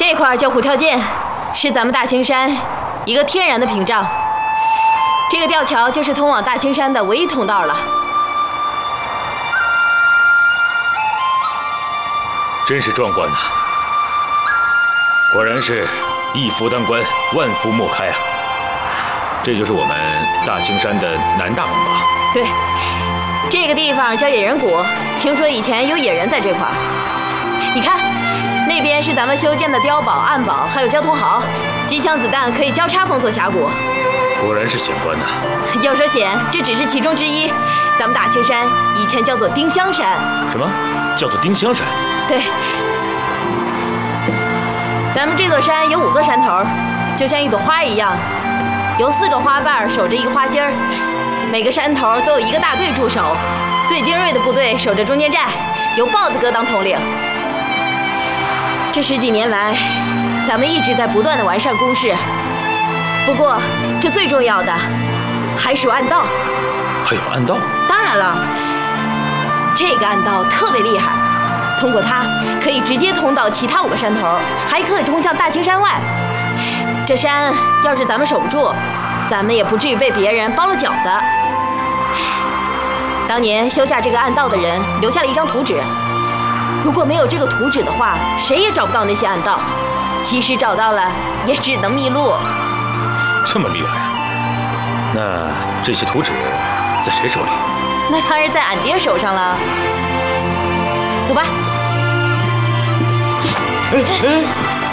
这块叫虎跳涧，是咱们大青山一个天然的屏障。这个吊桥就是通往大青山的唯一通道了。 真是壮观呐！果然是一夫当关，万夫莫开啊！这就是我们大青山的南大门吧？ 对，这个地方叫野人谷，听说以前有野人在这块儿。你看，那边是咱们修建的碉堡、暗堡，还有交通壕，机枪子弹可以交叉封锁峡谷。 果然是险关呐！ 要说险，这只是其中之一。咱们大青山以前叫做丁香山。 什么叫做丁香山？ 对，咱们这座山有5座山头，就像一朵花一样，由4个花瓣守着一个花心儿。每个山头都有一个大队驻守，最精锐的部队守着中间寨，由豹子哥当统领。这10几年来，咱们一直在不断的完善工事。不过，这最重要的还属暗道。 还有暗道？ 当然了，这个暗道特别厉害，通过它可以直接通到其他5个山头，还可以通向大青山外。这山要是咱们守不住，咱们也不至于被别人包了饺子。当年修下这个暗道的人留下了一张图纸，如果没有这个图纸的话，谁也找不到那些暗道，即使找到了，也只能迷路。 这么厉害啊！那这些图纸在谁手里？ 那当然在俺爹手上了。走吧。 哎，